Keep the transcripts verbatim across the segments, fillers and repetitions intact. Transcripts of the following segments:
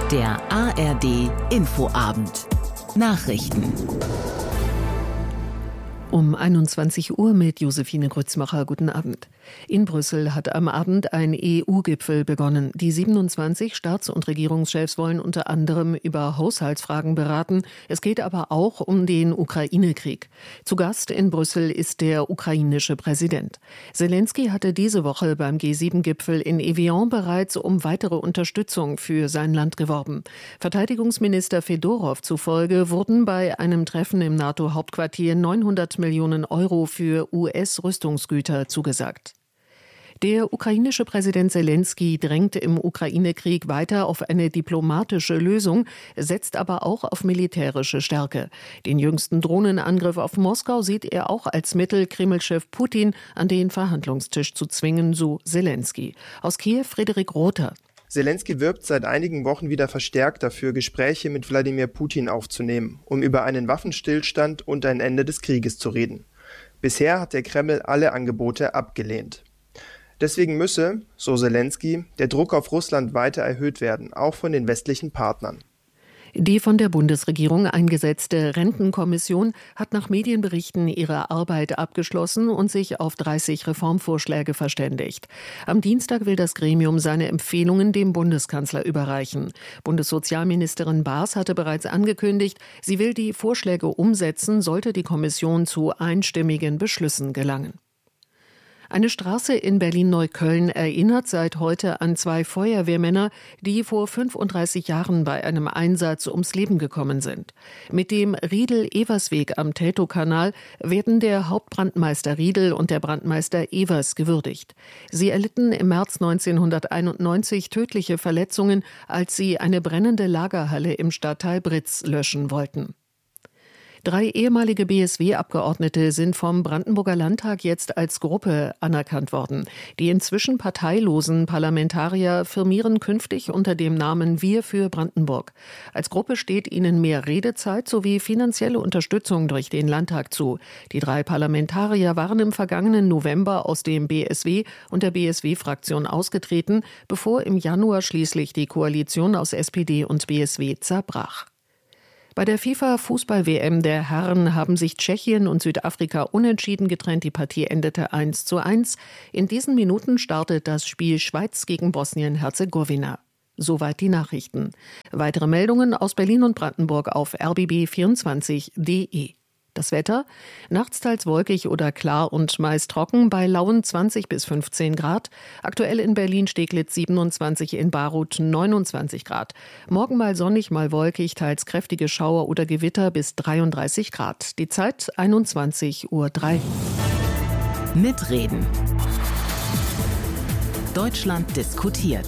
Der A R D Infoabend. Nachrichten. Um einundzwanzig Uhr mit Josephine Grützmacher. Guten Abend. In Brüssel hat am Abend ein E U-Gipfel begonnen. Die siebenundzwanzig Staats- und Regierungschefs wollen unter anderem über Haushaltsfragen beraten. Es geht aber auch um den Ukraine-Krieg. Zu Gast in Brüssel ist der ukrainische Präsident. Selenskyj hatte diese Woche beim G sieben Gipfel in Evian bereits um weitere Unterstützung für sein Land geworben. Verteidigungsminister Fedorow zufolge wurden bei einem Treffen im NATO-Hauptquartier neunhundert Millionen Euro für U S-Rüstungsgüter zugesagt. Der ukrainische Präsident Selenskyj drängt im Ukraine-Krieg weiter auf eine diplomatische Lösung, setzt aber auch auf militärische Stärke. Den jüngsten Drohnenangriff auf Moskau sieht er auch als Mittel, Kreml-Chef Putin an den Verhandlungstisch zu zwingen, so Selenskyj. Aus Kiew Friedrich Rother. Selenskyj wirbt seit einigen Wochen wieder verstärkt dafür, Gespräche mit Wladimir Putin aufzunehmen, um über einen Waffenstillstand und ein Ende des Krieges zu reden. Bisher hat der Kreml alle Angebote abgelehnt. Deswegen müsse, so Selenskyj, der Druck auf Russland weiter erhöht werden, auch von den westlichen Partnern. Die von der Bundesregierung eingesetzte Rentenkommission hat nach Medienberichten ihre Arbeit abgeschlossen und sich auf dreißig Reformvorschläge verständigt. Am Dienstag will das Gremium seine Empfehlungen dem Bundeskanzler überreichen. Bundessozialministerin Baas hatte bereits angekündigt, sie will die Vorschläge umsetzen, sollte die Kommission zu einstimmigen Beschlüssen gelangen. Eine Straße in Berlin-Neukölln erinnert seit heute an zwei Feuerwehrmänner, die vor fünfunddreißig Jahren bei einem Einsatz ums Leben gekommen sind. Mit dem Riedel-Evers-Weg am Teltowkanal werden der Hauptbrandmeister Riedel und der Brandmeister Evers gewürdigt. Sie erlitten im März neunzehnhunderteinundneunzig tödliche Verletzungen, als sie eine brennende Lagerhalle im Stadtteil Britz löschen wollten. Drei ehemalige B S W-Abgeordnete sind vom Brandenburger Landtag jetzt als Gruppe anerkannt worden. Die inzwischen parteilosen Parlamentarier firmieren künftig unter dem Namen Wir für Brandenburg. Als Gruppe steht ihnen mehr Redezeit sowie finanzielle Unterstützung durch den Landtag zu. Die drei Parlamentarier waren im vergangenen November aus dem B S W und der B S W-Fraktion ausgetreten, bevor im Januar schließlich die Koalition aus S P D und B S W zerbrach. Bei der FIFA-Fußball-W M der Herren haben sich Tschechien und Südafrika unentschieden getrennt. Die Partie endete eins zu eins. In diesen Minuten startet das Spiel Schweiz gegen Bosnien-Herzegowina. Soweit die Nachrichten. Weitere Meldungen aus Berlin und Brandenburg auf r b b vierundzwanzig punkt d e. Das Wetter: nachts teils wolkig oder klar und meist trocken, bei lauen zwanzig bis fünfzehn Grad. Aktuell in Berlin-Steglitz siebenundzwanzig, in Baruth neunundzwanzig Grad. Morgen mal sonnig, mal wolkig, teils kräftige Schauer oder Gewitter bis dreiunddreißig Grad. Die Zeit einundzwanzig Uhr drei. Mitreden. Deutschland diskutiert.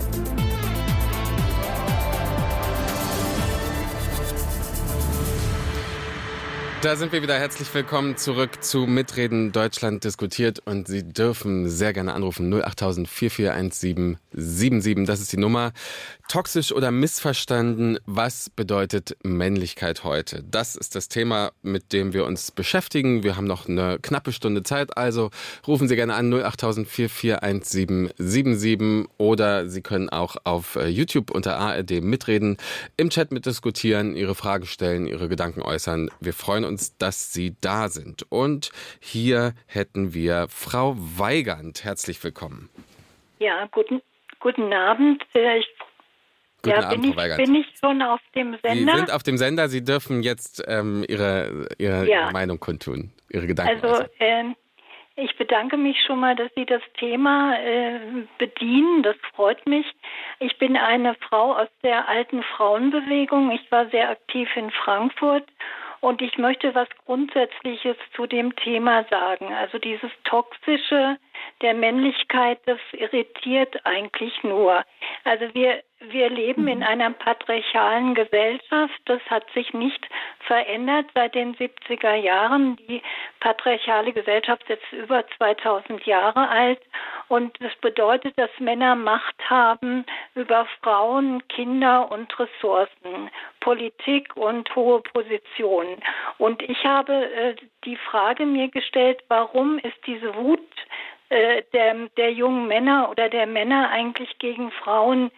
Da sind wir wieder. Herzlich willkommen zurück zu Mitreden Deutschland diskutiert, und Sie dürfen sehr gerne anrufen null acht vier vier eins sieben sieben sieben. Das ist die Nummer. Toxisch oder missverstanden, was bedeutet Männlichkeit heute? Das ist das Thema, mit dem wir uns beschäftigen. Wir haben noch eine knappe Stunde Zeit, also rufen Sie gerne an null acht vier vier eins sieben sieben sieben, oder Sie können auch auf YouTube unter A R D mitreden, im Chat mitdiskutieren, Ihre Frage stellen, Ihre Gedanken äußern. Wir freuen uns, dass Sie da sind. Und hier hätten wir Frau Weigand. Herzlich willkommen. Ja, guten, guten Abend. Ich, guten ja, Abend, bin Frau Weigand. Ich, bin ich schon auf dem Sender? Sie sind auf dem Sender. Sie dürfen jetzt ähm, Ihre, Ihre, ja. Ihre Meinung kundtun, Ihre Gedanken Also, äußern. ähm, ich bedanke mich schon mal, dass Sie das Thema äh, bedienen. Das freut mich. Ich bin eine Frau aus der alten Frauenbewegung. Ich war sehr aktiv in Frankfurt. Und ich möchte was Grundsätzliches zu dem Thema sagen. Also dieses Toxische der Männlichkeit, das irritiert eigentlich nur. Also wir, wir leben in einer patriarchalen Gesellschaft. Das hat sich nicht verändert seit den siebziger Jahren. Die patriarchale Gesellschaft ist jetzt über zweitausend Jahre alt. Und das bedeutet, dass Männer Macht haben über Frauen, Kinder und Ressourcen, Politik und hohe Positionen. Und ich habe äh, die Frage mir gestellt, warum ist diese Wut äh, der, der jungen Männer oder der Männer eigentlich gegen Frauen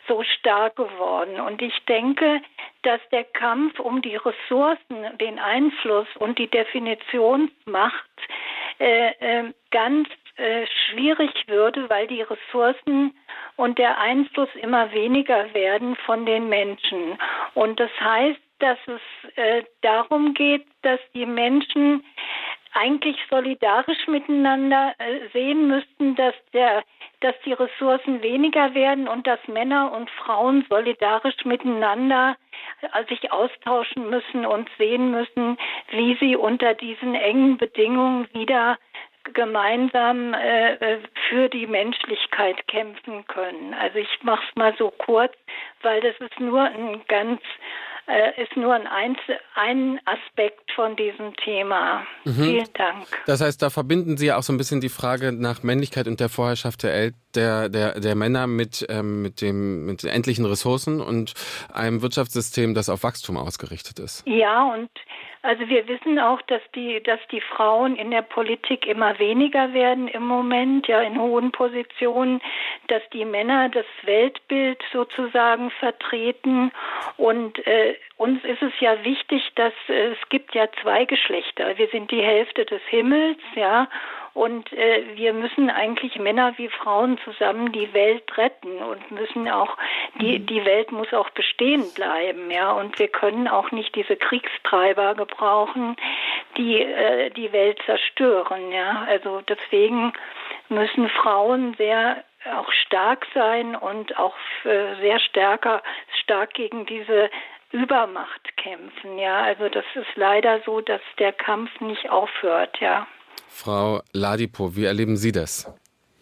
so stark geworden. Und ich denke, dass der Kampf um die Ressourcen, den Einfluss und die Definitionsmacht äh, äh, ganz äh, schwierig würde, weil die Ressourcen und der Einfluss immer weniger werden von den Menschen. Und das heißt, dass es äh, darum geht, dass die Menschen eigentlich solidarisch miteinander äh, sehen müssten, dass der, dass die Ressourcen weniger werden und dass Männer und Frauen solidarisch miteinander äh, sich austauschen müssen und sehen müssen, wie sie unter diesen engen Bedingungen wieder gemeinsam äh, für die Menschlichkeit kämpfen können. Also ich mache es mal so kurz, weil das ist nur ein ganz äh, ist nur ein, Einzel- ein Aspekt von diesem Thema. Mhm. Vielen Dank. Das heißt, da verbinden Sie ja auch so ein bisschen die Frage nach Männlichkeit und der Vorherrschaft der, El- der, der, der Männer mit, ähm, mit, dem, mit den endlichen Ressourcen und einem Wirtschaftssystem, das auf Wachstum ausgerichtet ist. Ja, und also wir wissen auch, dass die, dass die Frauen in der Politik immer weniger werden im Moment, ja in hohen Positionen, dass die Männer das Weltbild sozusagen vertreten. Und äh, uns ist es ja wichtig, dass äh, es gibt ja zwei Geschlechter. Wir sind die Hälfte des Himmels, ja. Und äh, wir müssen eigentlich Männer wie Frauen zusammen die Welt retten und müssen auch, die, die Welt muss auch bestehen bleiben, ja. Und wir können auch nicht diese Kriegstreiber gebrauchen, die äh, die Welt zerstören, ja. Also deswegen müssen Frauen sehr auch stark sein und auch äh, sehr stärker, stark gegen diese Übermacht kämpfen, ja. Also das ist leider so, dass der Kampf nicht aufhört, ja. Frau Ladipo, wie erleben Sie das?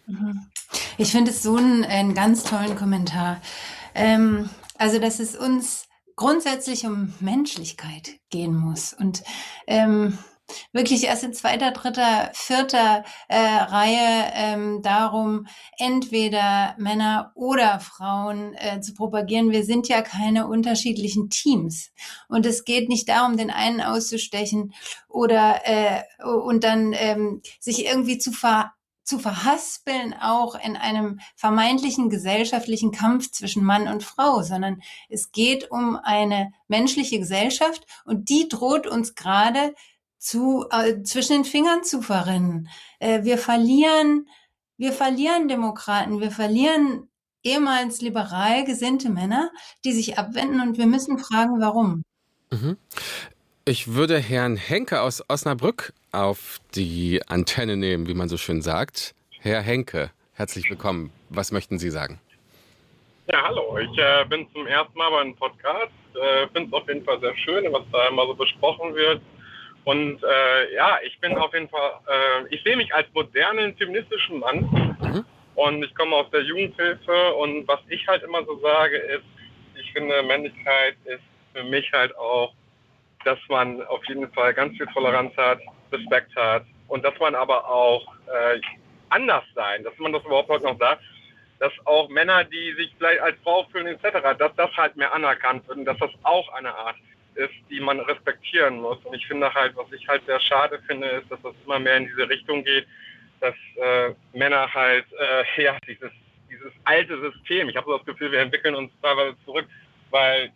Ich finde es so einen, einen ganz tollen Kommentar. Ähm, also, dass es uns grundsätzlich um Menschlichkeit gehen muss und ähm, wirklich erst in zweiter, dritter, vierter äh, Reihe ähm, darum, entweder Männer oder Frauen äh, zu propagieren. Wir sind ja keine unterschiedlichen Teams. Und es geht nicht darum, den einen auszustechen oder äh, und dann ähm, sich irgendwie zu ver zu verhaspeln, auch in einem vermeintlichen gesellschaftlichen Kampf zwischen Mann und Frau, sondern es geht um eine menschliche Gesellschaft und die droht uns gerade zu äh, zwischen den Fingern zu verrinnen. Äh, wir verlieren, wir verlieren Demokraten, wir verlieren ehemals liberal gesinnte Männer, die sich abwenden und wir müssen fragen, warum. Mhm. Ich würde Herrn Henke aus Osnabrück auf die Antenne nehmen, wie man so schön sagt. Herr Henke, herzlich willkommen. Was möchten Sie sagen? Ja, hallo. Ich äh, bin zum ersten Mal bei einem Podcast. Äh, finde es auf jeden Fall sehr schön, was da immer so besprochen wird. Und äh, ja, ich bin auf jeden Fall, äh, ich sehe mich als modernen, feministischen Mann. Mhm. Und ich komme aus der Jugendhilfe. Und was ich halt immer so sage, ist, ich finde, Männlichkeit ist für mich halt auch, dass man auf jeden Fall ganz viel Toleranz hat, Respekt hat. Und dass man aber auch äh, anders sein, dass man das überhaupt heute noch sagt, dass auch Männer, die sich vielleicht als Frau fühlen et cetera, dass das halt mehr anerkannt wird und dass das auch eine Art ist, die man respektieren muss. Und ich finde halt, was ich halt sehr schade finde, ist, dass das immer mehr in diese Richtung geht, dass äh, Männer halt, äh, ja, dieses, dieses alte System, ich habe so das Gefühl, wir entwickeln uns teilweise zurück, weil,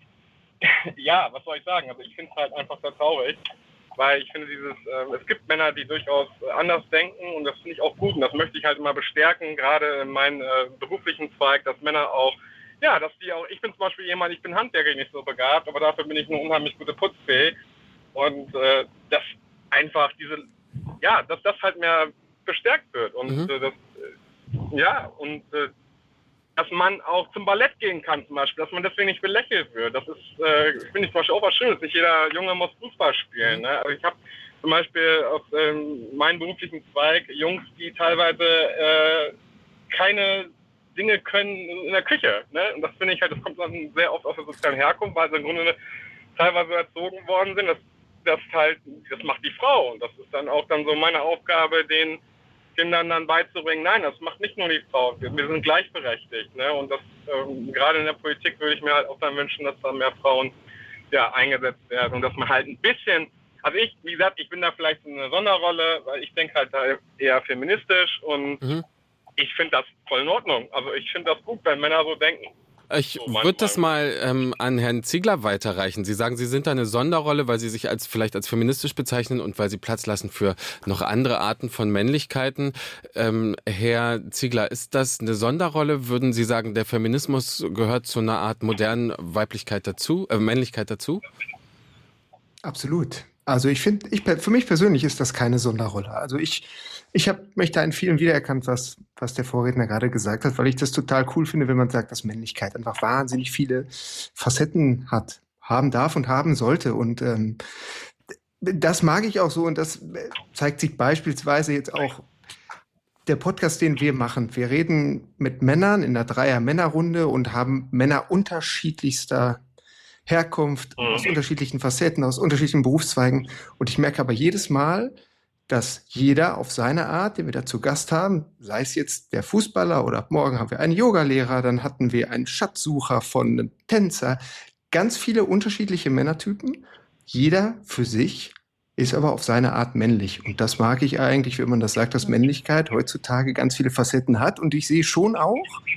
ja, was soll ich sagen, also ich finde es halt einfach sehr traurig, weil ich finde dieses, äh, es gibt Männer, die durchaus anders denken und das finde ich auch gut und das möchte ich halt immer bestärken, gerade in meinem äh, beruflichen Zweig, dass Männer auch, ja, dass die auch, ich bin zum Beispiel jemand, ich bin handwerklich nicht so begabt, aber dafür bin ich eine unheimlich gute Putzfee und äh, dass einfach diese, ja, dass das halt mehr bestärkt wird und mhm. äh, das, äh, ja, und äh, dass man auch zum Ballett gehen kann zum Beispiel, dass man deswegen nicht belächelt wird. Das ist, äh, finde ich zum Beispiel auch was Schönes. Nicht jeder Junge muss Fußball spielen. Ne? Also ich habe zum Beispiel aus ähm, meinem beruflichen Zweig Jungs, die teilweise äh, keine Dinge können in der Küche. Ne? Und das finde ich halt, das kommt dann sehr oft aus der sozialen Herkunft, weil sie im Grunde teilweise erzogen worden sind. Das, das halt, das macht die Frau. Und das ist dann auch dann so meine Aufgabe, den Kindern dann beizubringen, nein, das macht nicht nur die Frau, wir, wir sind gleichberechtigt. Ne? Und das ähm, gerade in der Politik würde ich mir halt auch dann wünschen, dass da mehr Frauen ja, eingesetzt werden und dass man halt ein bisschen, also ich, wie gesagt, ich bin da vielleicht in einer Sonderrolle, weil ich denke halt da eher feministisch und mhm. ich finde das voll in Ordnung. Also ich finde das gut, wenn Männer so denken. Ich würde das mal ähm, an Herrn Ziegler weiterreichen. Sie sagen, Sie sind da eine Sonderrolle, weil Sie sich als vielleicht als feministisch bezeichnen und weil Sie Platz lassen für noch andere Arten von Männlichkeiten. Ähm, Herr Ziegler, ist das eine Sonderrolle? Würden Sie sagen, der Feminismus gehört zu einer Art modernen Weiblichkeit dazu, äh, Männlichkeit dazu? Absolut. Also ich finde, ich, für mich persönlich ist das keine Sonderrolle. Also ich, ich habe mich da in vielen wiedererkannt, was, was der Vorredner gerade gesagt hat, weil ich das total cool finde, wenn man sagt, dass Männlichkeit einfach wahnsinnig viele Facetten hat, haben darf und haben sollte. Und ähm, das mag ich auch so und das zeigt sich beispielsweise jetzt auch der Podcast, den wir machen. Wir reden mit Männern in einer Dreier-Männer-Runde und haben Männer unterschiedlichster Herkunft, aus unterschiedlichen Facetten, aus unterschiedlichen Berufszweigen. Und ich merke aber jedes Mal, dass jeder auf seine Art, den wir da zu Gast haben, sei es jetzt der Fußballer oder ab morgen haben wir einen Yogalehrer, dann hatten wir einen Schatzsucher von einem Tänzer, ganz viele unterschiedliche Männertypen. Jeder für sich ist aber auf seine Art männlich. Und das mag ich eigentlich, wenn man das sagt, dass Männlichkeit heutzutage ganz viele Facetten hat. Und ich sehe schon auch,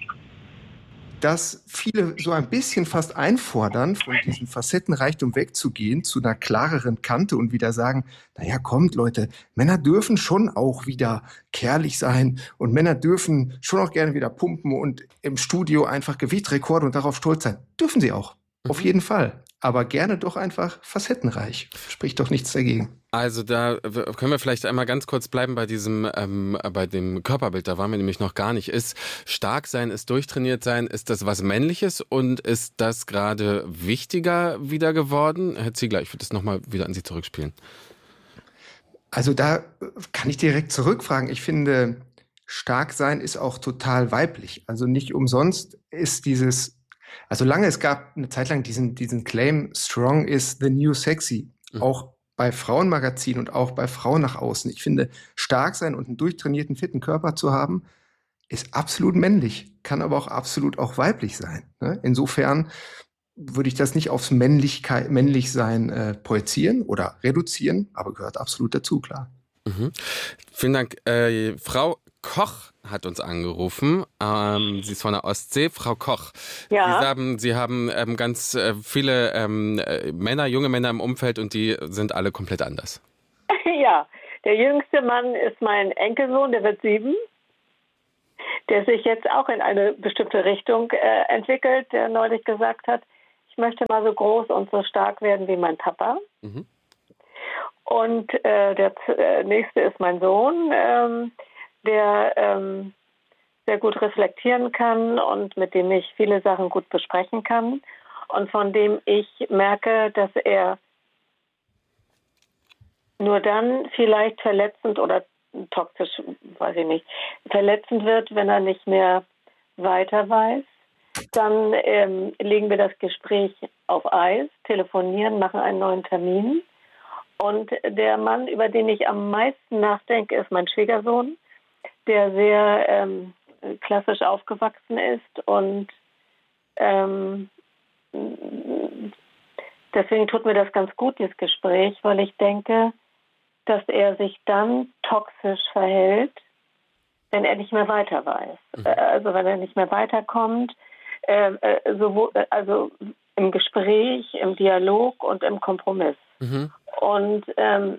dass viele so ein bisschen fast einfordern, von diesem Facettenreichtum wegzugehen, zu einer klareren Kante und wieder sagen, naja, kommt Leute, Männer dürfen schon auch wieder kerlich sein und Männer dürfen schon auch gerne wieder pumpen und im Studio einfach Gewichtrekorde und darauf stolz sein. Dürfen sie auch, mhm. auf jeden Fall. Aber gerne doch einfach facettenreich. Spricht doch nichts dagegen. Also da können wir vielleicht einmal ganz kurz bleiben bei diesem, ähm, bei dem Körperbild. Da waren wir nämlich noch gar nicht. Ist stark sein, ist durchtrainiert sein, ist das was Männliches und ist das gerade wichtiger wieder geworden? Herr Ziegler, ich würde das nochmal wieder an Sie zurückspielen. Also da kann ich direkt zurückfragen. Ich finde, stark sein ist auch total weiblich. Also nicht umsonst ist dieses Also lange, es gab eine Zeit lang diesen, diesen Claim, strong is the new sexy, mhm. auch bei Frauenmagazinen und auch bei Frauen nach außen. Ich finde, stark sein und einen durchtrainierten, fitten Körper zu haben, ist absolut männlich, kann aber auch absolut auch weiblich sein. Ne? Insofern würde ich das nicht aufs Männlichkeit, Männlichsein äh, projizieren oder reduzieren, aber gehört absolut dazu, klar. Mhm. Vielen Dank. Äh, Frau Koch hat uns angerufen. Ähm, sie ist von der Ostsee. Frau Koch, ja. Sie haben, Sie haben ähm, ganz äh, viele ähm, äh, Männer, junge Männer im Umfeld und die sind alle komplett anders. Ja, der jüngste Mann ist mein Enkelsohn, der wird sieben, der sich jetzt auch in eine bestimmte Richtung äh, entwickelt, der neulich gesagt hat, ich möchte mal so groß und so stark werden wie mein Papa. Mhm. Und äh, der äh, nächste ist mein Sohn, ähm, der ähm, sehr gut reflektieren kann und mit dem ich viele Sachen gut besprechen kann und von dem ich merke, dass er nur dann vielleicht verletzend oder toxisch, weiß ich nicht, verletzend wird, wenn er nicht mehr weiter weiß. Dann ähm, legen wir das Gespräch auf Eis, telefonieren, machen einen neuen Termin. Und der Mann, über den ich am meisten nachdenke, ist mein Schwiegersohn, der sehr ähm, klassisch aufgewachsen ist und ähm, deswegen tut mir das ganz gut, dieses Gespräch, weil ich denke, dass er sich dann toxisch verhält, wenn er nicht mehr weiter weiß. Mhm. Also wenn er nicht mehr weiterkommt, äh, äh, sowohl, also im Gespräch, im Dialog und im Kompromiss. Mhm. Und ähm,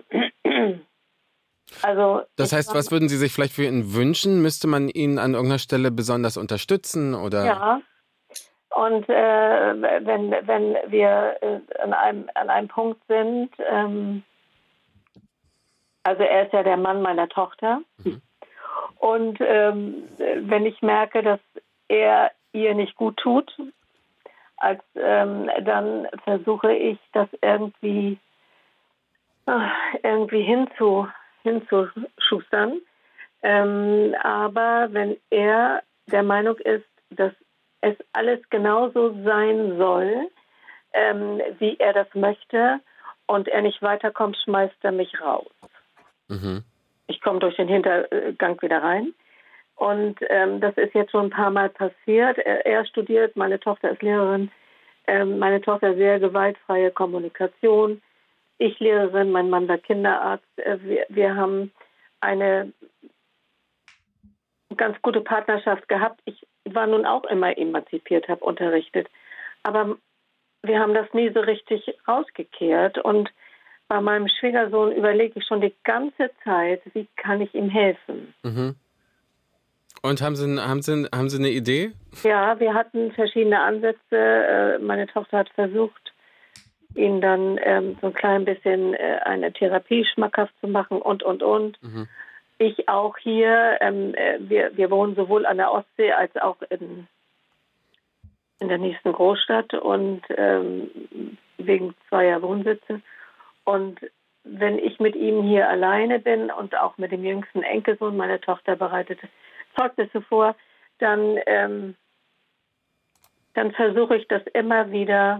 also das heißt, was würden Sie sich vielleicht für ihn wünschen? Müsste man ihn an irgendeiner Stelle besonders unterstützen? Oder? Ja, und äh, wenn, wenn wir äh, an, einem, an einem Punkt sind, ähm, also er ist ja der Mann meiner Tochter, mhm. und ähm, wenn ich merke, dass er ihr nicht gut tut, als, ähm, dann versuche ich das irgendwie, ach, irgendwie hinzu hinzuschustern. Ähm, aber wenn er der Meinung ist, dass es alles genauso sein soll, ähm, wie er das möchte und er nicht weiterkommt, schmeißt er mich raus. Mhm. Ich komme durch den Hintergang wieder rein. Und ähm, das ist jetzt schon ein paar Mal passiert. Er, er studiert, meine Tochter ist Lehrerin. Ähm, meine Tochter sehr gewaltfreie Kommunikation. Ich Lehrerin, mein Mann war Kinderarzt. Wir, wir haben eine ganz gute Partnerschaft gehabt. Ich war nun auch immer emanzipiert, habe unterrichtet. Aber wir haben das nie so richtig rausgekehrt. Und bei meinem Schwiegersohn überlege ich schon die ganze Zeit, wie kann ich ihm helfen. Mhm. Und haben Sie, haben, Sie, haben Sie eine Idee? Ja, wir hatten verschiedene Ansätze. Meine Tochter hat versucht, ihn dann ähm, so ein klein bisschen äh, eine Therapie schmackhaft zu machen und, und, und. Mhm. Ich auch hier. Ähm, wir, wir wohnen sowohl an der Ostsee als auch in, in der nächsten Großstadt und ähm, wegen zweier Wohnsitze. Und wenn ich mit ihm hier alleine bin und auch mit dem jüngsten Enkelsohn, meine Tochter bereitet Zeugnisse vor, dann, ähm, dann versuche ich das immer wieder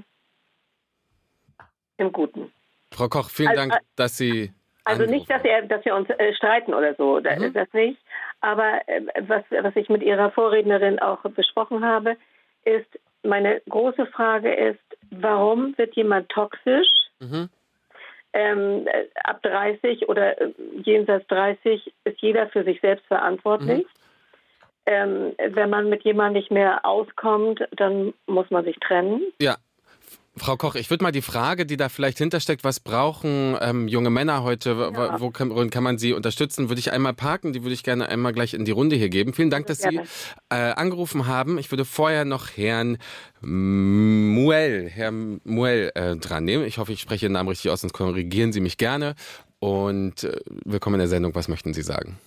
im Guten. Frau Koch, vielen also, Dank, dass Sie Also angerufen. nicht, dass, er, dass wir uns äh, streiten oder so, da, mhm. das nicht. Aber äh, was, was ich mit Ihrer Vorrednerin auch besprochen habe, ist, meine große Frage ist, warum wird jemand toxisch? Mhm. Ähm, ab dreißig oder äh, jenseits dreißig ist jeder für sich selbst verantwortlich. Mhm. Ähm, wenn man mit jemandem nicht mehr auskommt, dann muss man sich trennen. Ja. Frau Koch, ich würde mal die Frage, die da vielleicht hintersteckt, was brauchen ähm, junge Männer heute, ja. wo kann, kann man sie unterstützen, würde ich einmal parken, die würde ich gerne einmal gleich in die Runde hier geben. Vielen Dank, dass Sie äh, angerufen haben. Ich würde vorher noch Herrn Muel, Herrn Muel äh, dran nehmen. Ich hoffe, ich spreche Ihren Namen richtig aus, sonst korrigieren Sie mich gerne. Und äh, willkommen in der Sendung. Was möchten Sie sagen?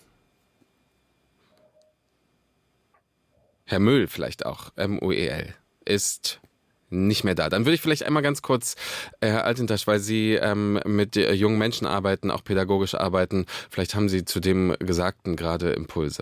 Herr Müll vielleicht auch, M U E L, ist nicht mehr da. Dann würde ich vielleicht einmal ganz kurz, äh, Herr Altintasch, weil Sie ähm, mit äh, jungen Menschen arbeiten, auch pädagogisch arbeiten, vielleicht haben Sie zu dem Gesagten gerade Impulse.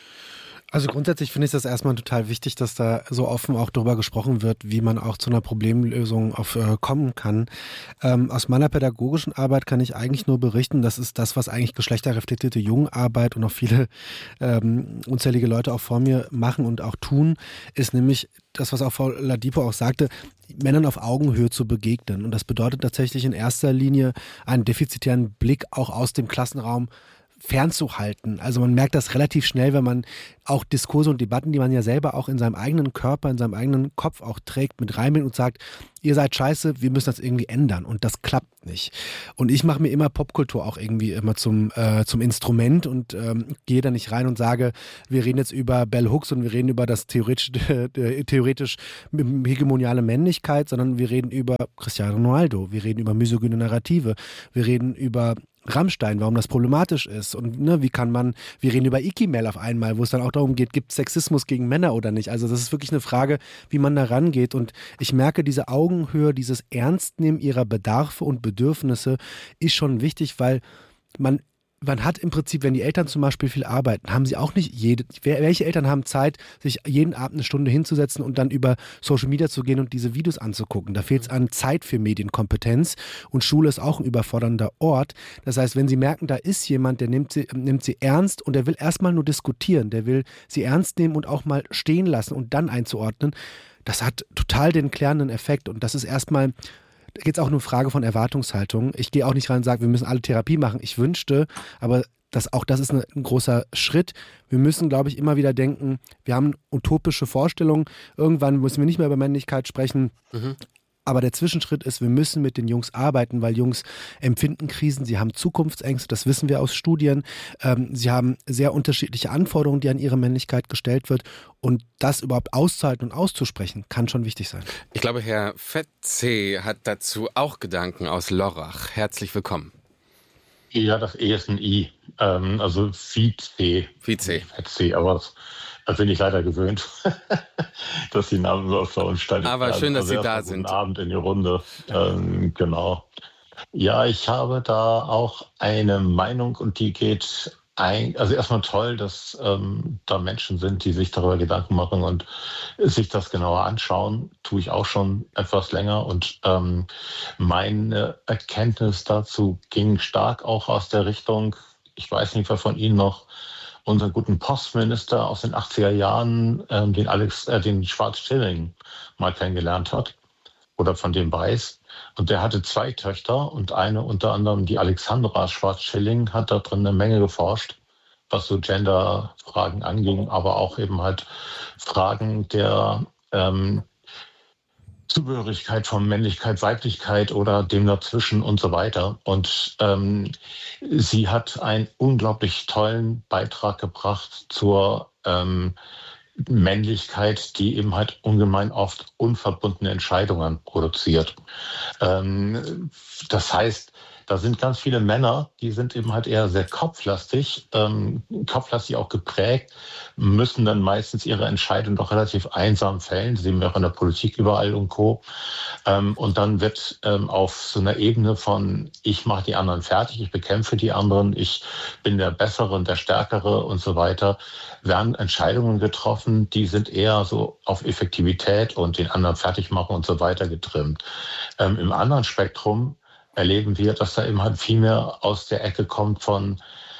Also grundsätzlich finde ich das erstmal total wichtig, dass da so offen auch darüber gesprochen wird, wie man auch zu einer Problemlösung auf, äh, kommen kann. Ähm, aus meiner pädagogischen Arbeit kann ich eigentlich nur berichten, das ist das, was eigentlich geschlechterreflektierte Jugendarbeit und auch viele ähm, unzählige Leute auch vor mir machen und auch tun, ist nämlich das, was auch Frau Ladipo auch sagte, Männern auf Augenhöhe zu begegnen. Und das bedeutet tatsächlich in erster Linie einen defizitären Blick auch aus dem Klassenraum fernzuhalten. Also man merkt das relativ schnell, wenn man auch Diskurse und Debatten, die man ja selber auch in seinem eigenen Körper, in seinem eigenen Kopf auch trägt, mit reinbringt und sagt, ihr seid scheiße, wir müssen das irgendwie ändern. Und das klappt nicht. Und ich mache mir immer Popkultur auch irgendwie immer zum, äh, zum Instrument und ähm, gehe da nicht rein und sage, wir reden jetzt über Bell Hooks und wir reden über das theoretisch, äh, theoretisch hegemoniale Männlichkeit, sondern wir reden über Cristiano Ronaldo, wir reden über misogyne Narrative, wir reden über Rammstein, warum das problematisch ist und ne, wie kann man, wir reden über Ikimel auf einmal, wo es dann auch darum geht, gibt es Sexismus gegen Männer oder nicht? Also das ist wirklich eine Frage, wie man da rangeht und ich merke, diese Augenhöhe, dieses Ernstnehmen ihrer Bedarfe und Bedürfnisse ist schon wichtig, weil man Man hat im Prinzip, wenn die Eltern zum Beispiel viel arbeiten, haben sie auch nicht jede, welche Eltern haben Zeit, sich jeden Abend eine Stunde hinzusetzen und dann über Social Media zu gehen und diese Videos anzugucken. Da fehlt es an Zeit für Medienkompetenz und Schule ist auch ein überfordernder Ort. Das heißt, wenn sie merken, da ist jemand, der nimmt sie, nimmt sie ernst und der will erstmal nur diskutieren, der will sie ernst nehmen und auch mal stehen lassen und dann einzuordnen, das hat total den klärenden Effekt und das ist erstmal, da geht es auch nur eine Frage von Erwartungshaltung. Ich gehe auch nicht rein und sage, wir müssen alle Therapie machen. Ich wünschte, aber das, auch das ist eine, ein großer Schritt. Wir müssen, glaube ich, immer wieder denken, wir haben utopische Vorstellungen. Irgendwann müssen wir nicht mehr über Männlichkeit sprechen. Mhm. Aber der Zwischenschritt ist, wir müssen mit den Jungs arbeiten, weil Jungs empfinden Krisen, sie haben Zukunftsängste, das wissen wir aus Studien. Ähm, sie haben sehr unterschiedliche Anforderungen, die an ihre Männlichkeit gestellt wird. Und das überhaupt auszuhalten und auszusprechen, kann schon wichtig sein. Ich glaube, Herr Fetze hat dazu auch Gedanken aus Lörrach. Herzlich willkommen. Ja, das E ist ein I, ähm, also Vize. Vize. Fetze, aber das, das bin ich leider gewöhnt, dass die Namen so aus der Unständigkeit. Aber schön, dass also Sie da sind. Guten Abend in die Runde. Ähm, genau. Ja, ich habe da auch eine Meinung und die geht ein, also erstmal toll, dass ähm, da Menschen sind, die sich darüber Gedanken machen und sich das genauer anschauen. Tue ich auch schon etwas länger und ähm, meine Erkenntnis dazu ging stark auch aus der Richtung, ich weiß nicht, wer von Ihnen noch unseren guten Postminister aus den achtziger Jahren, ähm, den Alex, äh, den Schwarz-Schilling mal kennengelernt hat oder von dem weiß. Und der hatte zwei Töchter und eine unter anderem, die Alexandra Schwarz-Schilling, hat da drin eine Menge geforscht, was so Gender-Fragen anging, aber auch eben halt Fragen der ähm, Zugehörigkeit von Männlichkeit, Weiblichkeit oder dem dazwischen und so weiter. Und ähm, sie hat einen unglaublich tollen Beitrag gebracht zur ähm, Männlichkeit, die eben halt ungemein oft unverbundene Entscheidungen produziert. Ähm, das heißt, da sind ganz viele Männer, die sind eben halt eher sehr kopflastig, ähm, kopflastig auch geprägt, müssen dann meistens ihre Entscheidung doch relativ einsam fällen, sehen wir auch in der Politik überall und Co. Ähm, und dann wird ähm, auf so einer Ebene von ich mache die anderen fertig, ich bekämpfe die anderen, ich bin der Bessere und der Stärkere und so weiter, werden Entscheidungen getroffen, die sind eher so auf Effektivität und den anderen fertig machen und so weiter getrimmt. Ähm, im anderen Spektrum erleben wir, dass da eben halt viel mehr aus der Ecke kommt von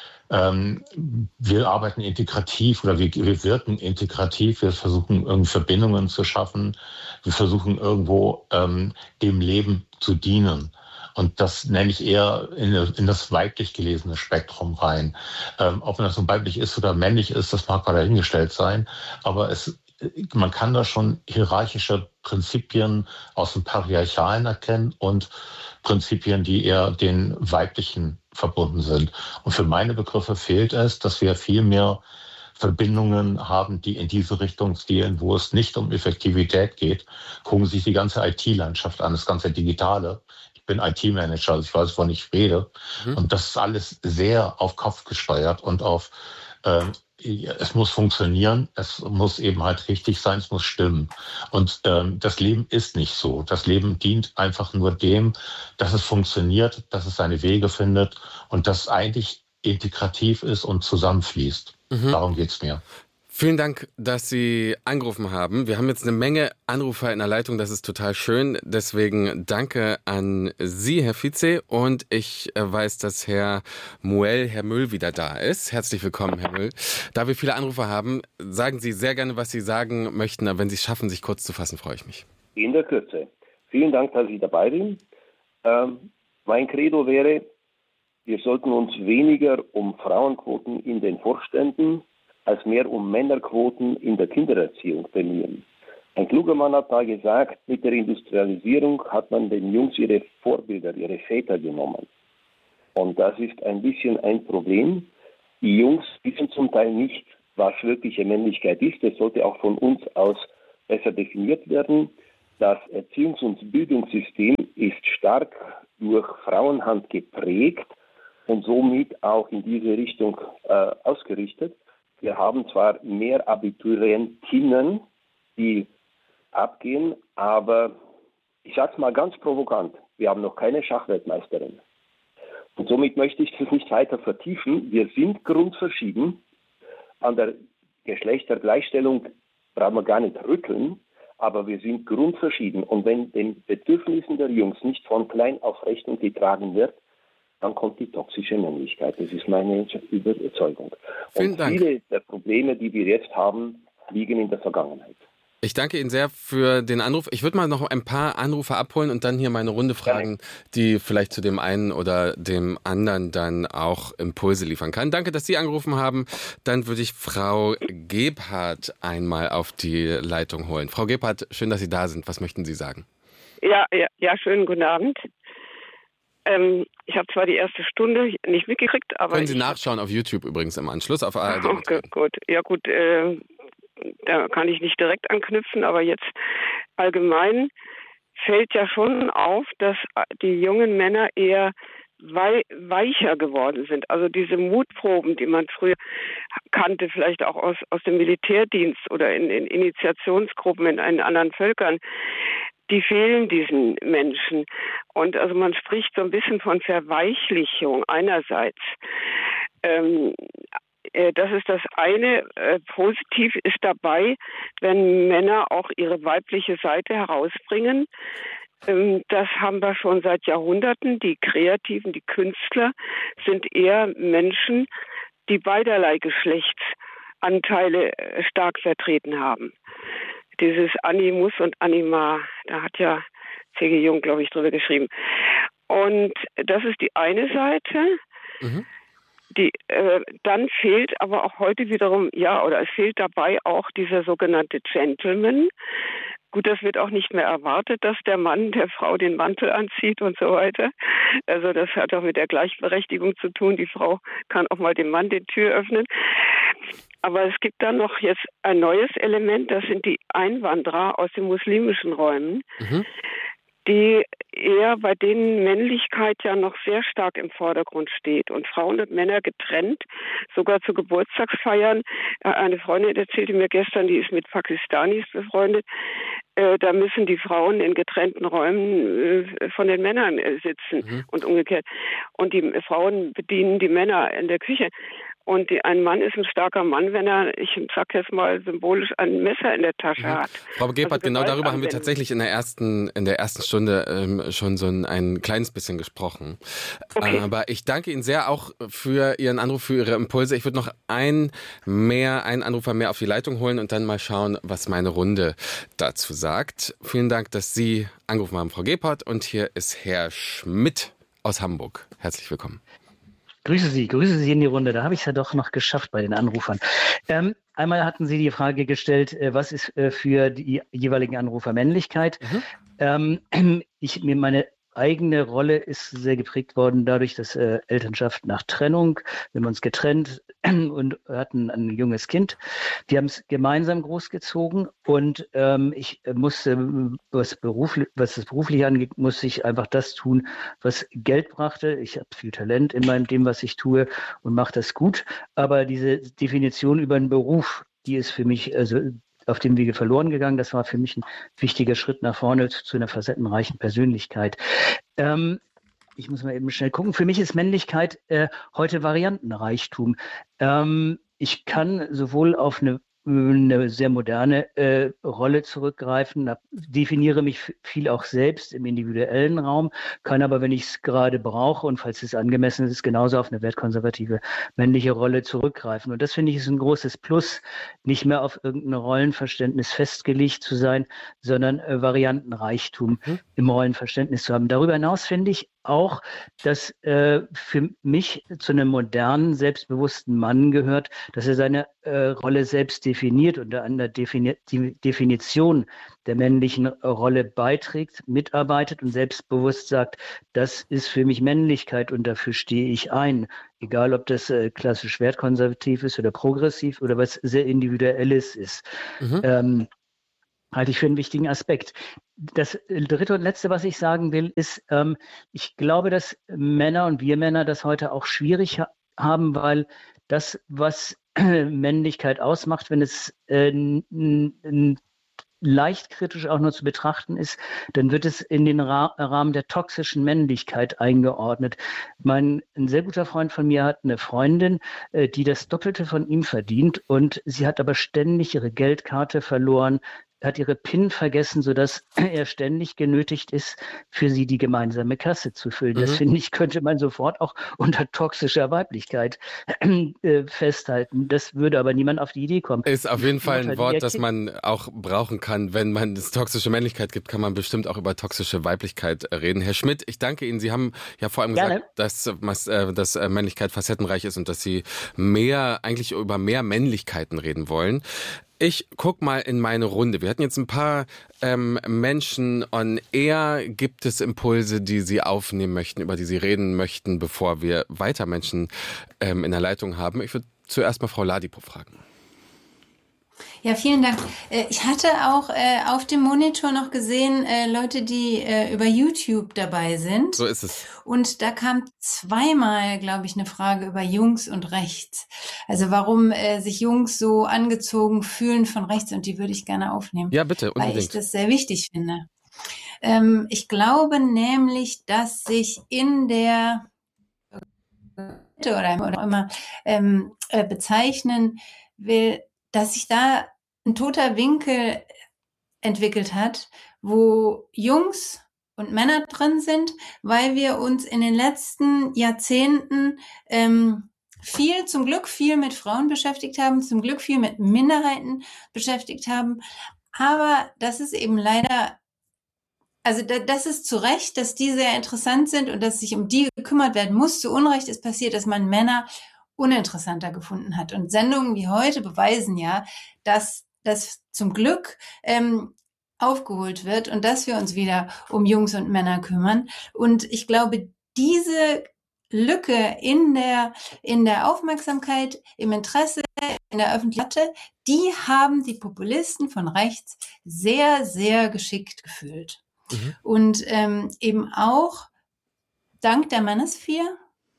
ähm, wir arbeiten integrativ oder wir, wir wirken integrativ, wir versuchen irgendwie Verbindungen zu schaffen, wir versuchen irgendwo ähm, dem Leben zu dienen. Und das nenne ich eher in, in das weiblich gelesene Spektrum rein. Ähm, ob man das nun weiblich ist oder männlich ist, das mag mal dahingestellt sein, aber es man kann da schon hierarchische Prinzipien aus dem Patriarchalen erkennen und Prinzipien, die eher den Weiblichen verbunden sind. Und für meine Begriffe fehlt es, dass wir viel mehr Verbindungen haben, die in diese Richtung gehen, wo es nicht um Effektivität geht. Gucken Sie sich die ganze I T-Landschaft an, das ganze Digitale. Ich bin I T-Manager, also ich weiß, wovon ich rede. Mhm. Und das ist alles sehr auf Kopf gesteuert und auf ähm, es muss funktionieren, es muss eben halt richtig sein, es muss stimmen. Und ähm, das Leben ist nicht so. Das Leben dient einfach nur dem, dass es funktioniert, dass es seine Wege findet und dass es eigentlich integrativ ist und zusammenfließt. Mhm. Darum geht's mir. Vielen Dank, dass Sie angerufen haben. Wir haben jetzt eine Menge Anrufer in der Leitung, das ist total schön. Deswegen danke an Sie, Herr Vize. Und ich weiß, dass Herr Muell, Herr Müll wieder da ist. Herzlich willkommen, Herr Müll. Da wir viele Anrufer haben, sagen Sie sehr gerne, was Sie sagen möchten. Aber wenn Sie es schaffen, sich kurz zu fassen, freue ich mich. In der Kürze. Vielen Dank, dass ich dabei bin. Ähm, mein Credo wäre, wir sollten uns weniger um Frauenquoten in den Vorständen als mehr um Männerquoten in der Kindererziehung bemühen. Ein kluger Mann hat da gesagt, mit der Industrialisierung hat man den Jungs ihre Vorbilder, ihre Väter genommen. Und das ist ein bisschen ein Problem. Die Jungs wissen zum Teil nicht, was wirkliche Männlichkeit ist. Das sollte auch von uns aus besser definiert werden. Das Erziehungs- und Bildungssystem ist stark durch Frauenhand geprägt und somit auch in diese Richtung äh, ausgerichtet. Wir haben zwar mehr Abiturientinnen, die abgehen, aber ich sage es mal ganz provokant, wir haben noch keine Schachweltmeisterin. Und somit möchte ich das nicht weiter vertiefen. Wir sind grundverschieden. An der Geschlechtergleichstellung brauchen wir gar nicht rütteln, aber wir sind grundverschieden. Und wenn den Bedürfnissen der Jungs nicht von klein auf Rechnung getragen wird, dann kommt die toxische Männlichkeit. Das ist meine Überzeugung. Vielen Und Dank. Viele der Probleme, die wir jetzt haben, liegen in der Vergangenheit. Ich danke Ihnen sehr für den Anruf. Ich würde mal noch ein paar Anrufe abholen und dann hier meine Runde fragen, die vielleicht zu dem einen oder dem anderen dann auch Impulse liefern kann. Danke, dass Sie angerufen haben. Dann würde ich Frau Gebhardt einmal auf die Leitung holen. Frau Gebhardt, schön, dass Sie da sind. Was möchten Sie sagen? Ja, ja, ja, schönen guten Abend. Ähm, ich habe zwar die erste Stunde nicht mitgekriegt, aber... Können Sie nachschauen auf YouTube übrigens im Anschluss auf A R D. Okay, gut. Ja gut, äh, da kann ich nicht direkt anknüpfen, aber jetzt allgemein fällt ja schon auf, dass die jungen Männer eher wei- weicher geworden sind. Also diese Mutproben, die man früher kannte, vielleicht auch aus, aus dem Militärdienst oder in, in Initiationsgruppen in, in anderen Völkern, die fehlen diesen Menschen. Und also man spricht so ein bisschen von Verweichlichung einerseits. Ähm, äh, das ist das eine. Äh, positiv ist dabei, wenn Männer auch ihre weibliche Seite herausbringen. Ähm, das haben wir schon seit Jahrhunderten. Die Kreativen, die Künstler sind eher Menschen, die beiderlei Geschlechtsanteile äh, stark vertreten haben. Dieses Animus und Anima, da hat ja C G Jung, glaube ich, drüber geschrieben. Und das ist die eine Seite. Mhm. die, äh, dann fehlt aber auch heute wiederum, ja, oder es fehlt dabei auch dieser sogenannte Gentleman. Gut, das wird auch nicht mehr erwartet, dass der Mann der Frau den Mantel anzieht und so weiter. Also das hat auch mit der Gleichberechtigung zu tun. Die Frau kann auch mal dem Mann die Tür öffnen. Aber es gibt dann noch jetzt ein neues Element, das sind die Einwanderer aus den muslimischen Räumen, mhm. die eher bei denen Männlichkeit ja noch sehr stark im Vordergrund steht und Frauen und Männer getrennt, sogar zu Geburtstagsfeiern. Eine Freundin erzählte mir gestern, die ist mit Pakistanis befreundet, äh, da müssen die Frauen in getrennten Räumen äh, von den Männern äh, sitzen mhm. und umgekehrt. Und die Frauen bedienen die Männer in der Küche. Und die, ein Mann ist ein starker Mann, wenn er, ich sag jetzt mal symbolisch, ein Messer in der Tasche ja. hat. Frau Gebhardt, also genau darüber haben wir tatsächlich in der ersten, in der ersten Stunde ähm, schon so ein, ein kleines bisschen gesprochen. Okay. Aber ich danke Ihnen sehr auch für Ihren Anruf, für Ihre Impulse. Ich würde noch ein mehr, einen Anrufer mehr auf die Leitung holen und dann mal schauen, was meine Runde dazu sagt. Vielen Dank, dass Sie angerufen haben, Frau Gebhardt. Und hier ist Herr Schmidt aus Hamburg. Herzlich willkommen. Grüße Sie, grüße Sie in die Runde. Da habe ich es ja doch noch geschafft bei den Anrufern. Ähm, einmal hatten Sie die Frage gestellt, äh, was ist äh, für die jeweiligen Anrufer Männlichkeit? Mhm. Ähm, ich mir meine eigene Rolle ist sehr geprägt worden dadurch, dass äh, Elternschaft nach Trennung, wir haben uns getrennt und hatten ein junges Kind. Die haben es gemeinsam großgezogen und ähm, ich musste, was, beruflich, was das berufliche angeht, musste ich einfach das tun, was Geld brachte. Ich habe viel Talent in meinem, dem, was ich tue und mache das gut. Aber diese Definition über einen Beruf, die ist für mich also auf dem Wege verloren gegangen. Das war für mich ein wichtiger Schritt nach vorne zu einer facettenreichen Persönlichkeit. Ähm, ich muss mal eben schnell gucken. Für mich ist Männlichkeit äh, heute Variantenreichtum. Ähm, ich kann sowohl auf eine eine sehr moderne äh, Rolle zurückgreifen, da definiere mich viel auch selbst im individuellen Raum, kann aber, wenn ich es gerade brauche und falls es angemessen ist, genauso auf eine wertkonservative männliche Rolle zurückgreifen. Und das finde ich ist ein großes Plus, nicht mehr auf irgendein Rollenverständnis festgelegt zu sein, sondern äh, Variantenreichtum mhm. im Rollenverständnis zu haben. Darüber hinaus finde ich auch, dass äh, für mich zu einem modernen, selbstbewussten Mann gehört, dass er seine äh, Rolle selbst definiert und an der Defini- die Definition der männlichen Rolle beiträgt, mitarbeitet und selbstbewusst sagt, das ist für mich Männlichkeit und dafür stehe ich ein. Egal, ob das äh, klassisch wertkonservativ ist oder progressiv oder was sehr Individuelles ist. Mhm. Ähm, halte ich für einen wichtigen Aspekt. Das dritte und letzte, was ich sagen will, ist, ähm, ich glaube, dass Männer und wir Männer das heute auch schwierig ha- haben, weil das, was äh, Männlichkeit ausmacht, wenn es äh, n- n- leicht kritisch auch nur zu betrachten ist, dann wird es in den Ra- Rahmen der toxischen Männlichkeit eingeordnet. Mein, ein sehr guter Freund von mir hat eine Freundin, äh, die das Doppelte von ihm verdient und sie hat aber ständig ihre Geldkarte verloren, hat ihre PIN vergessen, sodass er ständig genötigt ist, für sie die gemeinsame Kasse zu füllen. Mhm. Das, finde ich, könnte man sofort auch unter toxischer Weiblichkeit äh, festhalten. Das würde aber niemand auf die Idee kommen. Ist auf jeden Fall ein Wort, das man auch brauchen kann. Wenn man es toxische Männlichkeit gibt, kann man bestimmt auch über toxische Weiblichkeit reden. Herr Schmidt, ich danke Ihnen. Sie haben ja vor allem Gerne. gesagt, dass, dass Männlichkeit facettenreich ist und dass Sie mehr, eigentlich über mehr Männlichkeiten reden wollen. Ich guck mal in meine Runde. Wir hatten jetzt ein paar ähm, Menschen on air. Gibt es Impulse, die Sie aufnehmen möchten, über die Sie reden möchten, bevor wir weiter Menschen ähm, in der Leitung haben? Ich würde zuerst mal Frau Ladipo fragen. Ja, vielen Dank. Ich hatte auch äh, auf dem Monitor noch gesehen, äh, Leute, die äh, über YouTube dabei sind. So ist es. Und da kam zweimal, glaube ich, eine Frage über Jungs und rechts. Also warum äh, sich Jungs so angezogen fühlen von rechts, und die würde ich gerne aufnehmen. Ja, bitte, unbedingt. Weil ich das sehr wichtig finde. Ähm, ich glaube nämlich, dass sich in der oder, oder immer ähm, äh, bezeichnen will, dass sich da ein toter Winkel entwickelt hat, wo Jungs und Männer drin sind, weil wir uns in den letzten Jahrzehnten ähm, viel, zum Glück viel mit Frauen beschäftigt haben, zum Glück viel mit Minderheiten beschäftigt haben. Aber das ist eben leider, also da, das ist zu Recht, dass die sehr interessant sind und dass sich um die gekümmert werden muss. Zu Unrecht ist passiert, dass man Männer uninteressanter gefunden hat. Und Sendungen wie heute beweisen ja, dass das zum Glück ähm, aufgeholt wird und dass wir uns wieder um Jungs und Männer kümmern. Und ich glaube, diese Lücke in der, in der Aufmerksamkeit, im Interesse, in der Öffentlichkeit, die haben die Populisten von rechts sehr, sehr geschickt gefüllt. Mhm. Und ähm, eben auch dank der Manosphere,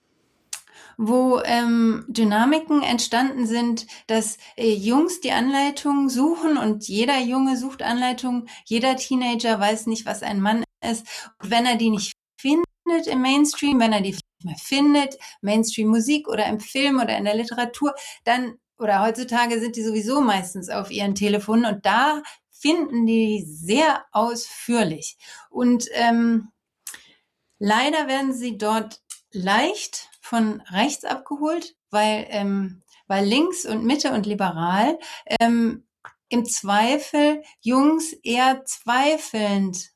wo ähm, Dynamiken entstanden sind, dass äh, Jungs die Anleitung suchen und jeder Junge sucht Anleitung, jeder Teenager weiß nicht, was ein Mann ist. Und wenn er die nicht findet im Mainstream, wenn er die nicht mehr findet, Mainstream-Musik oder im Film oder in der Literatur, dann, oder heutzutage sind die sowieso meistens auf ihren Telefonen und da finden die sehr ausführlich. Und ähm, leider werden sie dort leicht von rechts abgeholt, weil, ähm, weil links und Mitte und liberal ähm, im Zweifel Jungs eher zweifelnd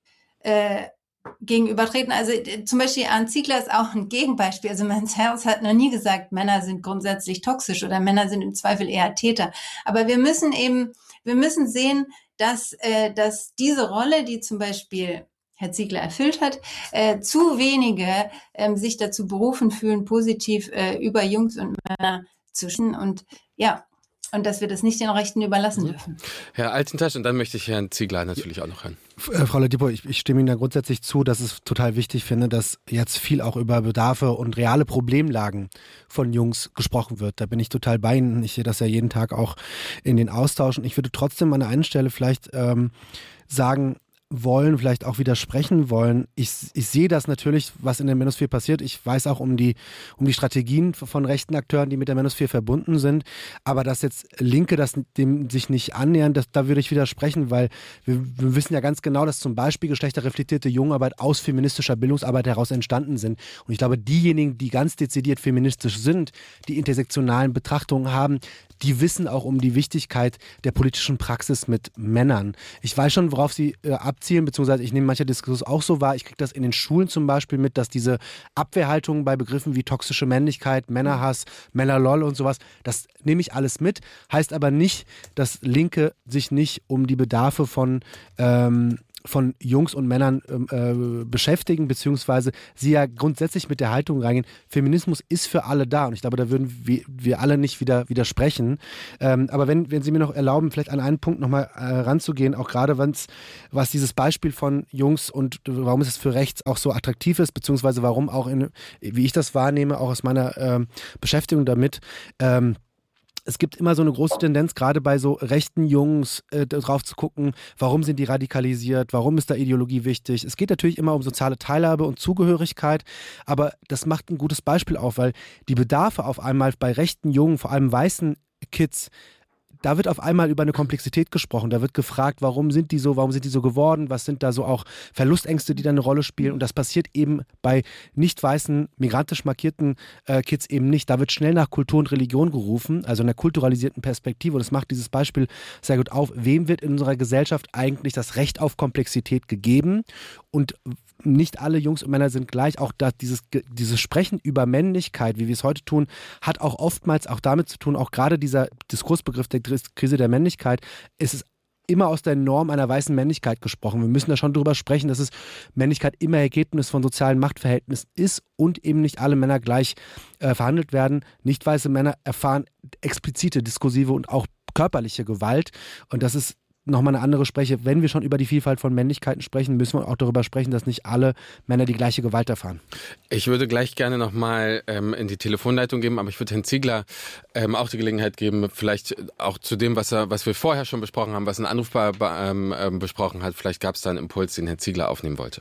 äh, gegenübertreten. Also äh, zum Beispiel Arndt Ziegler ist auch ein Gegenbeispiel. Also Men's Health hat noch nie gesagt, Männer sind grundsätzlich toxisch oder Männer sind im Zweifel eher Täter. Aber wir müssen eben, wir müssen sehen, dass, äh, dass diese Rolle, die zum Beispiel Herr Ziegler erfüllt hat, äh, zu wenige ähm, sich dazu berufen fühlen, positiv äh, über Jungs und Männer zu sprechen. Und ja, und dass wir das nicht den Rechten überlassen dürfen. Herr Altentasch, und dann möchte ich Herrn Ziegler natürlich auch noch hören. Frau Ladipo, ich, ich stimme Ihnen da grundsätzlich zu, dass es total wichtig finde, dass jetzt viel auch über Bedarfe und reale Problemlagen von Jungs gesprochen wird. Da bin ich total bei Ihnen. Ich sehe das ja jeden Tag auch in den Austauschen. Ich würde trotzdem an der einen Stelle vielleicht ähm, sagen, wollen, vielleicht auch widersprechen wollen. Ich, ich sehe das natürlich, was in der Manosphere passiert. Ich weiß auch um die, um die Strategien von rechten Akteuren, die mit der Manosphere verbunden sind. Aber dass jetzt Linke das dem sich nicht annähern, das, da würde ich widersprechen, weil wir, wir wissen ja ganz genau, dass zum Beispiel geschlechterreflektierte Jungarbeit aus feministischer Bildungsarbeit heraus entstanden sind. Und ich glaube, diejenigen, die ganz dezidiert feministisch sind, die intersektionalen Betrachtungen haben, die wissen auch um die Wichtigkeit der politischen Praxis mit Männern. Ich weiß schon, worauf sie äh, abzielen, beziehungsweise ich nehme mancher Diskurs auch so wahr. Ich kriege das in den Schulen zum Beispiel mit, dass diese Abwehrhaltung bei Begriffen wie toxische Männlichkeit, Männerhass, Männerlol und sowas, das nehme ich alles mit. Heißt aber nicht, dass Linke sich nicht um die Bedarfe von ähm, von Jungs und Männern äh, beschäftigen, beziehungsweise sie ja grundsätzlich mit der Haltung reingehen, Feminismus ist für alle da und ich glaube, da würden wir, wir alle nicht wieder widersprechen. Ähm, aber wenn, wenn Sie mir noch erlauben, vielleicht an einen Punkt nochmal äh, ranzugehen, auch gerade was dieses Beispiel von Jungs und warum es für rechts auch so attraktiv ist, beziehungsweise warum auch, in, wie ich das wahrnehme, auch aus meiner äh, Beschäftigung damit, ähm, es gibt immer so eine große Tendenz, gerade bei so rechten Jungs, äh, drauf zu gucken, warum sind die radikalisiert, warum ist da Ideologie wichtig. Es geht natürlich immer um soziale Teilhabe und Zugehörigkeit, aber das macht ein gutes Beispiel auf, weil die Bedarfe auf einmal bei rechten Jungen, vor allem weißen Kids, da wird auf einmal über eine Komplexität gesprochen. Da wird gefragt, warum sind die so, warum sind die so geworden, was sind da so auch Verlustängste, die da eine Rolle spielen. Und das passiert eben bei nicht weißen, migrantisch markierten äh, Kids eben nicht. Da wird schnell nach Kultur und Religion gerufen, also einer kulturalisierten Perspektive. Und das macht dieses Beispiel sehr gut auf. Wem wird in unserer Gesellschaft eigentlich das Recht auf Komplexität gegeben? Und nicht alle Jungs und Männer sind gleich. Auch da dieses, dieses Sprechen über Männlichkeit, wie wir es heute tun, hat auch oftmals auch damit zu tun, auch gerade dieser Diskursbegriff der Krise der Männlichkeit, ist es immer aus der Norm einer weißen Männlichkeit gesprochen. Wir müssen da schon drüber sprechen, dass es Männlichkeit immer Ergebnis von sozialen Machtverhältnissen ist und eben nicht alle Männer gleich äh, verhandelt werden. Nicht weiße Männer erfahren explizite diskursive und auch körperliche Gewalt und das ist nochmal eine andere Spreche. Wenn wir schon über die Vielfalt von Männlichkeiten sprechen, müssen wir auch darüber sprechen, dass nicht alle Männer die gleiche Gewalt erfahren. Ich würde gleich gerne nochmal ähm, in die Telefonleitung geben, aber ich würde Herrn Ziegler ähm, auch die Gelegenheit geben, vielleicht auch zu dem, was, er, was wir vorher schon besprochen haben, was ein Anrufbar ähm, ähm, besprochen hat. Vielleicht gab es da einen Impuls, den Herr Ziegler aufnehmen wollte.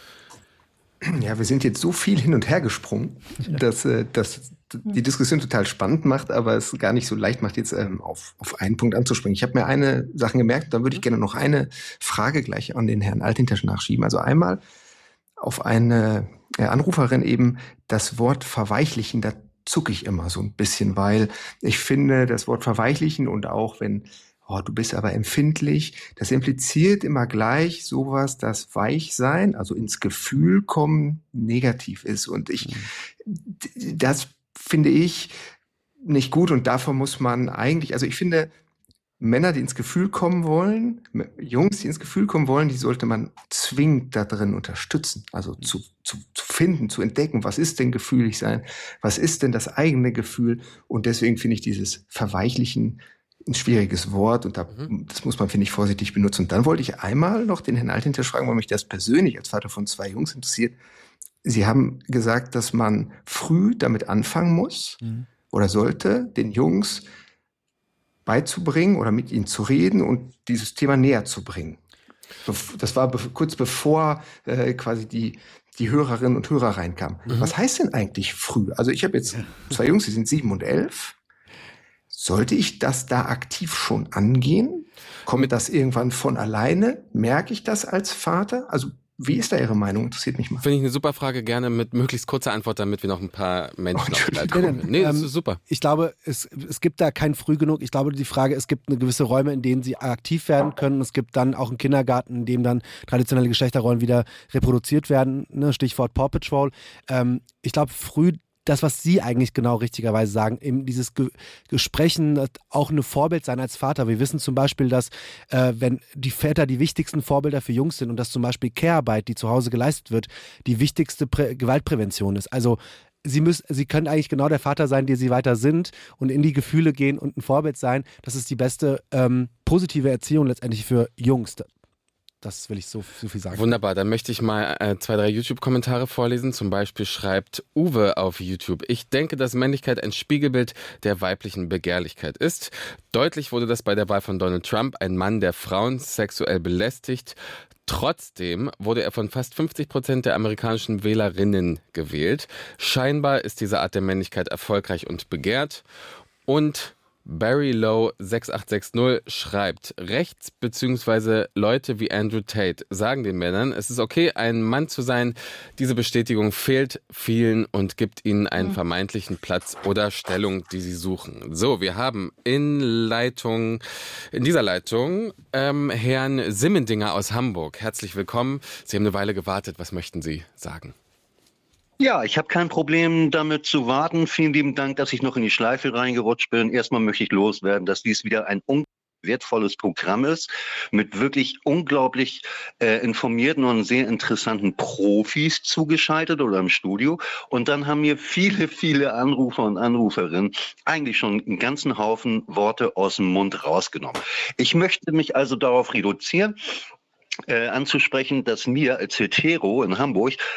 Ja, wir sind jetzt so viel hin und her gesprungen, dass äh, das die Diskussion total spannend macht, aber es gar nicht so leicht macht, jetzt ähm, auf, auf einen Punkt anzuspringen. Ich habe mir eine Sache gemerkt, da würde ich gerne noch eine Frage gleich an den Herrn Altentasch nachschieben. Also einmal auf eine äh, Anruferin eben das Wort verweichlichen, da zucke ich immer so ein bisschen, weil ich finde, das Wort verweichlichen und auch wenn oh, du bist aber empfindlich, das impliziert immer gleich sowas, dass Weichsein, also ins Gefühl kommen, negativ ist. Und ich, das finde ich nicht gut und davor muss man eigentlich, also ich finde, Männer, die ins Gefühl kommen wollen, Jungs, die ins Gefühl kommen wollen, die sollte man zwingend da drin unterstützen. Also zu, zu, zu finden, zu entdecken, was ist denn gefühlig sein? Was ist denn das eigene Gefühl? Und deswegen finde ich dieses Verweichlichen ein schwieriges Wort und da, mhm. das muss man, finde ich, vorsichtig benutzen. Und dann wollte ich einmal noch den Herrn Althinter fragen, weil mich das persönlich als Vater von zwei Jungs interessiert. Sie haben gesagt, dass man früh damit anfangen muss mhm. oder sollte, den Jungs beizubringen oder mit ihnen zu reden und dieses Thema näher zu bringen. Das war be- kurz bevor äh, quasi die, die Hörerinnen und Hörer reinkamen. Mhm. Was heißt denn eigentlich früh? Also ich habe jetzt zwei Jungs, die sind sieben und elf. Sollte ich das da aktiv schon angehen? Kommt das irgendwann von alleine? Merke ich das als Vater? Also wie ist da Ihre Meinung? Interessiert mich mal. Finde ich eine super Frage, gerne mit möglichst kurzer Antwort, damit wir noch ein paar Menschen auf die Leitung kommen. Nee, das ist super. Ich glaube, es, es gibt da kein früh genug. Ich glaube, die Frage, es gibt eine gewisse Räume, in denen sie aktiv werden können. Es gibt dann auch einen Kindergarten, in dem dann traditionelle Geschlechterrollen wieder reproduziert werden. Ne? Stichwort Paw Patrol. Ähm, ich glaube, früh das, was Sie eigentlich genau richtigerweise sagen, eben dieses Ge- Gesprechen, auch ein Vorbild sein als Vater. Wir wissen zum Beispiel, dass äh, wenn die Väter die wichtigsten Vorbilder für Jungs sind und dass zum Beispiel Care-Arbeit, die zu Hause geleistet wird, die wichtigste Prä- Gewaltprävention ist. Also Sie müssen, Sie können eigentlich genau der Vater sein, der Sie weiter sind und in die Gefühle gehen und ein Vorbild sein. Das ist die beste ähm, positive Erziehung letztendlich für Jungs. Das will ich so, so viel sagen. Wunderbar, dann möchte ich mal äh, zwei, drei YouTube-Kommentare vorlesen. Zum Beispiel schreibt Uwe auf YouTube: Ich denke, dass Männlichkeit ein Spiegelbild der weiblichen Begehrlichkeit ist. Deutlich wurde das bei der Wahl von Donald Trump, ein Mann, der Frauen sexuell belästigt. Trotzdem wurde er von fast fünfzig Prozent der amerikanischen Wählerinnen gewählt. Scheinbar ist diese Art der Männlichkeit erfolgreich und begehrt. Und Barry Lowe sechs acht sechs null schreibt: Rechts bzw. Leute wie Andrew Tate sagen den Männern, es ist okay, ein Mann zu sein. Diese Bestätigung fehlt vielen und gibt ihnen einen vermeintlichen Platz oder Stellung, die sie suchen. So, wir haben in Leitung, in dieser Leitung ähm, Herrn Simmendinger aus Hamburg. Herzlich willkommen. Sie haben eine Weile gewartet. Was möchten Sie sagen? Ja, ich habe kein Problem damit zu warten. Vielen lieben Dank, dass ich noch in die Schleife reingerutscht bin. Erstmal möchte ich loswerden, dass dies wieder ein unglaublich wertvolles Programm ist, mit wirklich unglaublich äh, informierten und sehr interessanten Profis zugeschaltet oder im Studio. Und dann haben mir viele, viele Anrufer und Anruferinnen eigentlich schon einen ganzen Haufen Worte aus dem Mund rausgenommen. Ich möchte mich also darauf reduzieren, äh, anzusprechen, dass mir als Hetero in Hamburg